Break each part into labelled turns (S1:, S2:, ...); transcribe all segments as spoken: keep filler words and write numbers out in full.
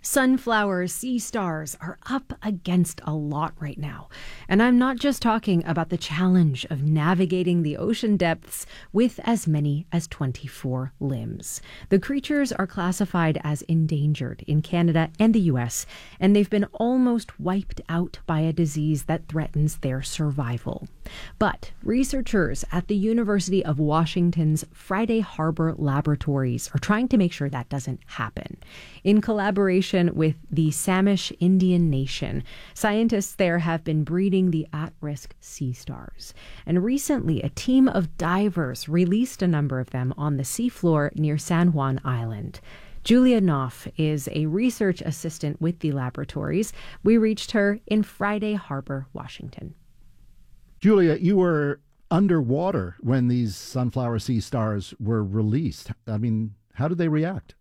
S1: Sunflower sea stars are up against a lot right now. And I'm not just talking about the challenge of navigating the ocean depths with as many as twenty-four limbs. The creatures are classified as endangered in Canada and the U S, and they've been almost wiped out by a disease that threatens their survival. But researchers at the University of Washington's Friday Harbor Laboratories are trying to make sure that doesn't happen. In collaboration with the Samish Indian Nation, scientists there have been breeding the at-risk sea stars. And recently, a team of divers released a number of them on the seafloor near San Juan Island. Julia Knopf is a research assistant with the laboratories. We reached her in Friday Harbor, Washington.
S2: Julia, you were underwater when these sunflower sea stars were released. I mean, how did they react?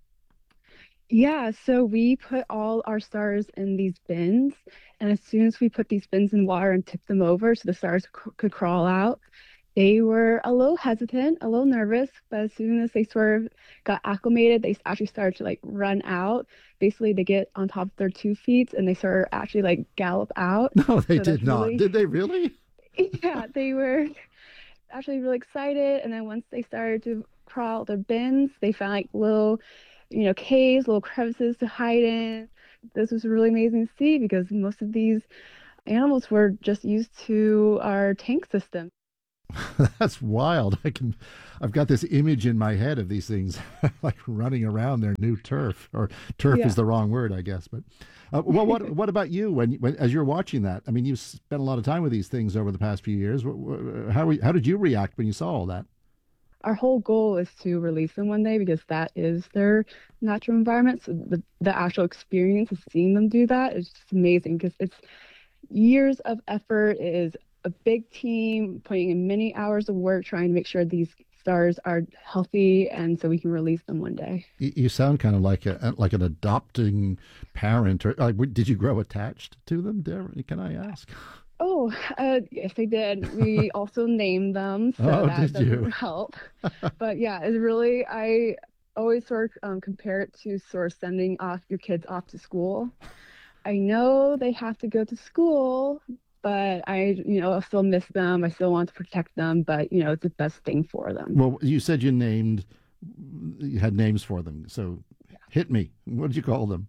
S3: Yeah, so we put all our stars in these bins, and as soon as we put these bins in water and tipped them over so the stars c- could crawl out, they were a little hesitant, a little nervous, but as soon as they sort of got acclimated, they actually started to like run out. Basically, they get on top of their two feet and they sort of actually like gallop out.
S2: No, they
S3: So
S2: did
S3: that's
S2: not.
S3: really,
S2: Did they really?
S3: yeah, they were actually really excited. And then once they started to crawl out their bins, they found like little, you know, caves, little crevices to hide in. This was really amazing to see because most of these animals were just used to our tank system.
S2: That's wild. I can, I've got this image in my head of these things like running around their new turf, or turf
S3: Yeah.
S2: is the wrong word, I guess. But uh, well, what what about you when, when as you're watching that? I mean, you've spent a lot of time with these things over the past few years. Wh- wh- How were- how did you react when you saw all that?
S3: Our whole goal is to release them one day because that is their natural environment. So the, the actual experience of seeing them do that is just amazing because it's years of effort. It is a big team putting in many hours of work trying to make sure these stars are healthy and so we can release them one day.
S2: You, you sound kind of like a like an adopting parent, or like, did you grow attached to them, Deborah? Can I ask?
S3: Oh, uh, yes, I did. We also named them, so
S2: Oh,
S3: that
S2: did you?
S3: doesn't help. But yeah, it's really, I always sort of um, compare it to sort of sending off your kids off to school. I know they have to go to school, but I, you know, I still miss them. I still want to protect them, but, you know, it's the best thing for them.
S2: Well, you said you named, you had names for them. So hit me. What did you call them?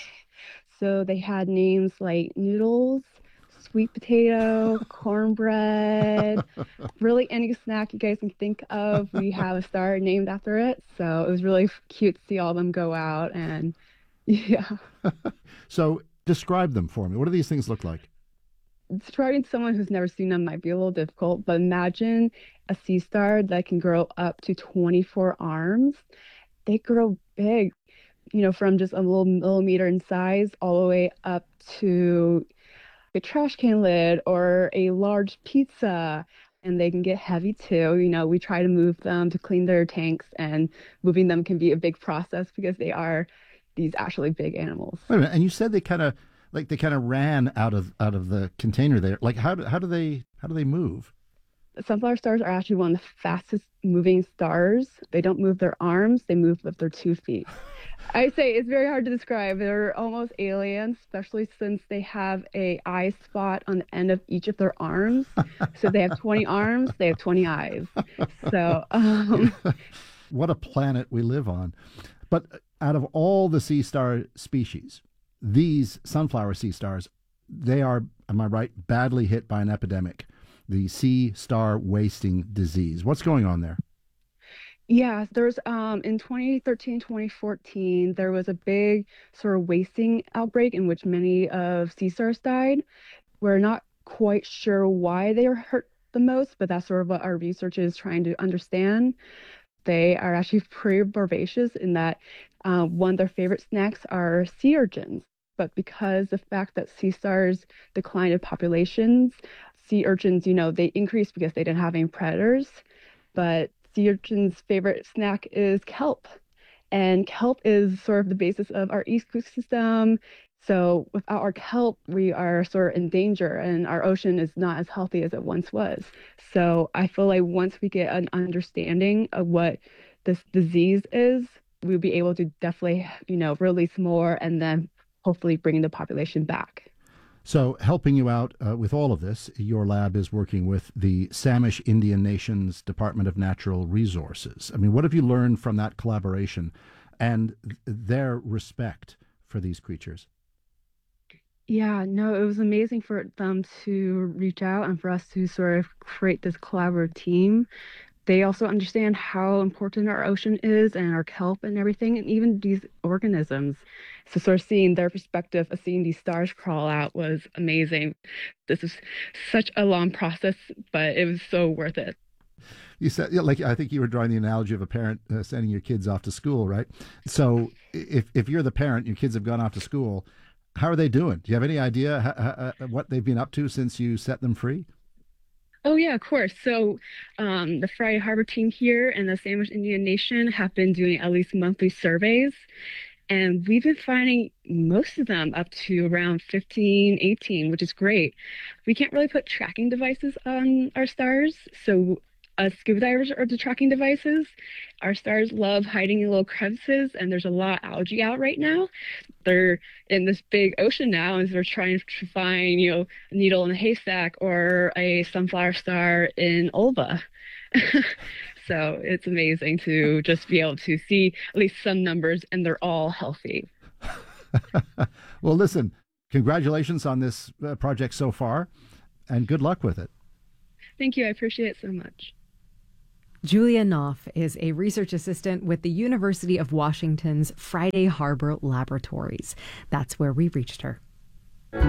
S3: So they had names like Noodles, Sweet Potato, Cornbread, really any snack you guys can think of. We have a star named after it. So it was really cute to see all of them go out and yeah.
S2: So describe them for me. What do these things look like?
S3: Describing someone who's never seen them might be a little difficult, but imagine a sea star that can grow up to twenty-four arms. They grow big, you know, from just a little millimeter in size all the way up to a trash can lid or a large pizza. And they can get heavy too. You know, we try to move them to clean their tanks, and moving them can be a big process because they are these actually big animals.
S2: Wait a minute. And you said they kind of like they kind of ran out of out of the container there. Like how do, how do they how do they move?
S3: Sunflower stars are actually one of the fastest moving stars. They don't move their arms, they move with their two feet. I say it's very hard to describe. They're almost aliens, especially since they have a eye spot on the end of each of their arms. So they have twenty arms, they have twenty eyes. So um,
S2: What a planet we live on. But out of all the sea star species, these sunflower sea stars, they are, am I right, badly hit by an epidemic, the sea star wasting disease. What's going on there?
S3: yeah, there's um in twenty thirteen, twenty fourteen, there was a big sort of wasting outbreak in which many of sea stars died. We're not quite sure why they were hurt the most, but that's sort of what our research is trying to understand. They are actually pretty herbaceous in that uh, one of their favorite snacks are sea urchins. But because the fact that sea stars declined in populations, sea urchins, you know, they increased because they didn't have any predators. But sea urchins' favorite snack is kelp. And kelp is sort of the basis of our ecosystem. So without our kelp, we are sort of in danger, and our ocean is not as healthy as it once was. So I feel like once we get an understanding of what this disease is, we'll be able to definitely, you know, release more and then hopefully bringing the population back.
S2: So, helping you out uh, with all of this, your lab is working with the Samish Indian Nations Department of Natural Resources. I mean, what have you learned from that collaboration and th- their respect for these creatures?
S3: Yeah, no, it was amazing for them to reach out and for us to sort of create this collaborative team. They also understand how important our ocean is and our kelp and everything, and even these organisms. So sort of seeing their perspective of seeing these stars crawl out was amazing. This is such a long process, but it was so worth it.
S2: You said, yeah, like, I think you were drawing the analogy of a parent uh, sending your kids off to school, right? So if, if you're the parent, your kids have gone off to school, how are they doing? Do you have any idea how, uh, what they've been up to since you set them free?
S3: Oh yeah, of course. So um, the Friday Harbor team here and the Samish Indian Nation have been doing at least monthly surveys. And we've been finding most of them up to around fifteen, eighteen, which is great. We can't really put tracking devices on our stars. So us scuba divers are the tracking devices. Our stars love hiding in little crevices, and there's a lot of algae out right now. They're in this big ocean now, and they're trying to find, you know, a needle in a haystack or a sunflower star in Ulva. So it's amazing to just be able to see at least some numbers, and they're all healthy.
S2: Well, listen, congratulations on this uh, project so far, and good luck with it.
S3: Thank you. I appreciate it so much.
S1: Julia Knopf is a research assistant with the University of Washington's Friday Harbor Laboratories. That's where we reached her.